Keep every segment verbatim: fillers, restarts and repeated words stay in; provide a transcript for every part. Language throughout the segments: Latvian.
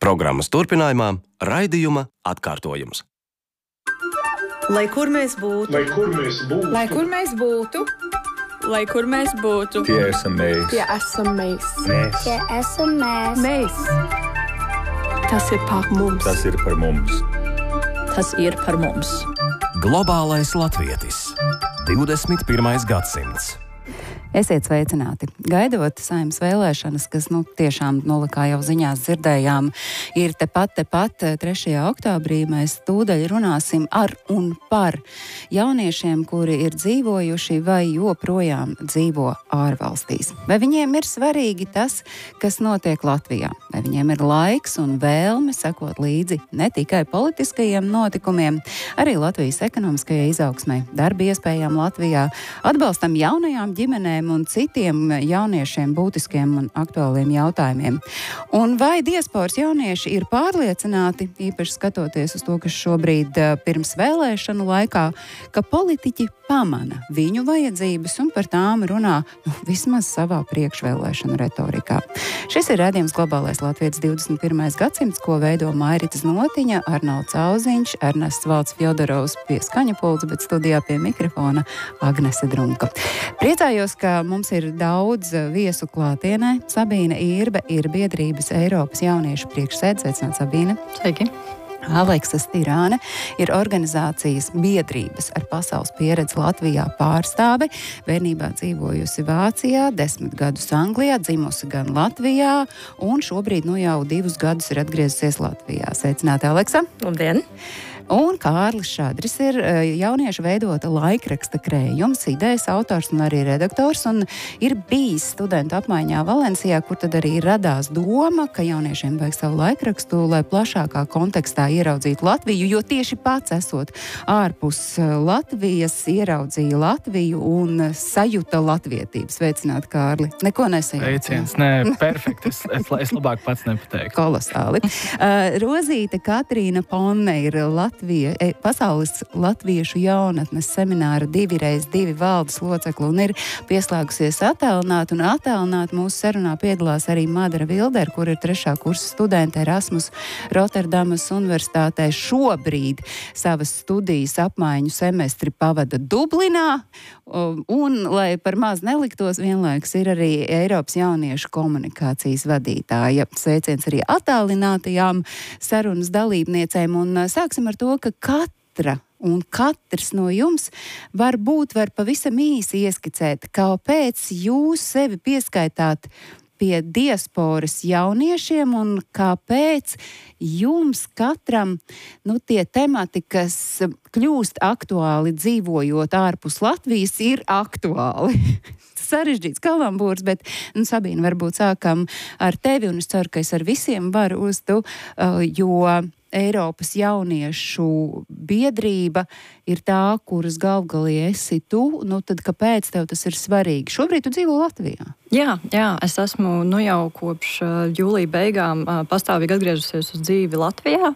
Programmas turpinājumā raidījuma atkārtojums. Lai kur mēs būtu, lai kur mēs būtu, lai kur mēs būtu, lai kur mēs būtu, tie esam mēs, tie esam mēs, mēs. Tie esam mēs. mēs. Tas ir par mums. Tas ir par mums. tas ir par mums. Globālais latvietis. divdesmit pirmais gadsimts. Esiet sveicināti. Gaidot Saeimas vēlēšanas, kas nu, tiešām, nu, kā jau ziņās dzirdējām, ir tepat, tepat trešajā oktobrī, mēs tūdaļ runāsim ar un par jauniešiem, kuri ir dzīvojuši vai joprojām dzīvo ārvalstīs. Vai viņiem ir svarīgi tas, kas notiek Latvijā? Vai viņiem ir laiks un vēlme sekot līdzi ne tikai politiskajiem notikumiem, arī Latvijas ekonomiskajai izaugsmai, darba iespējām Latvijā, atbalstam jaunajām ģimenēm un citiem jauniešiem būtiskiem un aktuāliem jautājumiem. Un vai diasporas jaunieši ir pārliecināti, īpaši skatoties uz to, kas šobrīd pirms vēlēšanu laikā, ka politiķi pamana viņu vajadzības un par tām runā nu, vismaz savā priekšvēlēšanu retorikā. Šis ir raidījums Globālais latvietis divdesmit pirmais gadsimts, ko veido Mairita Znotiņa, Arnolds Auziņš, Ernests Valds Fjodorovs pie skaņa pulca, bet studijā pie mikrofona Agnese Drunka. Priecājos, ka mums ir daudz viesu klātienē. Sabīne Irbe ir biedrības Eiropas jauniešu priekšsēde. Sveicināt, Sabīne. Sveiki. Aleksa Stirāne ir organizācijas biedrības ar pasaules pieredzi Latvijā pārstāve. Bērnībā dzīvojusi Vācijā, desmit gadus Anglijā, dzimusi gan Latvijā un šobrīd nu jau divus gadus ir atgriezusies Latvijā. Sveicināti, Aleksa. Labdien. Un Kārlis Šadris ir jauniešu veidota laikraksta Krējums, idejas autors un arī redaktors, un ir bijis studentu apmaiņā Valencijā, kur tad arī radās doma, ka jauniešiem vajag savu laikrakstu, lai plašākā kontekstā ieraudzītu Latviju, jo tieši pats esot ārpus Latvijas, ieraudzīja Latviju un sajuta latvietību. Sveicināt, Kārli. Neko nesajūt. Sveiciens, nē, perfekti. Es, es, es labāk pats nepateiktu. Kolosāli. Uh, Rozīte Katrīna Ponne ir Latvijas Latvija, pasaules latviešu jaunatnes semināra divi reiz divi valdes locekli un ir pieslēgusies attālināt, un attālināt mūsu sarunā piedalās arī Madara Vilder, kur ir trešā kursa studente Erasmus Rotterdamas universitātē. Šobrīd savas studijas apmaiņu semestri pavada Dublinā, un, lai par maz neliktos, vienlaikus ir arī Eiropas jauniešu komunikācijas vadītāja. Sveiciens arī attālinātajām sarunas dalībniecēm, un sāksim ar to, ka katra un katrs no jums varbūt var pavisam īsi ieskicēt, kāpēc jūs sevi pieskaitāt pie diasporas jauniešiem un kāpēc jums katram nu, tie temati, kas kļūst aktuāli dzīvojot ārpus Latvijas, ir aktuāli. Sarežģīts kalambūrs, bet, nu, Sabīne, varbūt sākam ar tevi, un es ceru, ka es ar visiem varu uztu, uh, jo Eiropas jauniešu biedrība ir tā, kuras galvgalī esi tu, nu tad kāpēc tev tas ir svarīgi? Šobrīd tu dzīvo Latvijā. Jā, jā, es esmu nu jau kopš uh, jūlija beigām uh, pastāvīgi atgriežusies uz dzīvi Latvijā,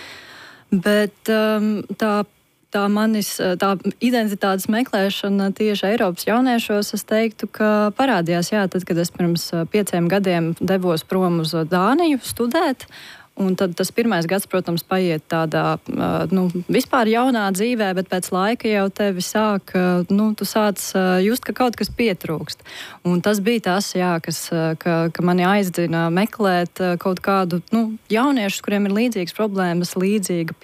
bet um, tā Tā manis, tā identitātes meklēšana tieši Eiropas jauniešos, es teiktu, ka parādījās, jā, tad, kad es pirms pieciem gadiem devos prom uz Dāniju studēt. Un tad tas pirmais gads, protams, paiet tādā nu, vispār jaunā dzīvē, bet pēc laika jau tevi sāk, nu, tu sāc just, ka kaut kas pietrūkst. Un tas bija tas, jā, kas, ka, ka mani aizdina meklēt kaut kādu nu, jauniešus, kuriem ir līdzīgas problēmas, līdzīga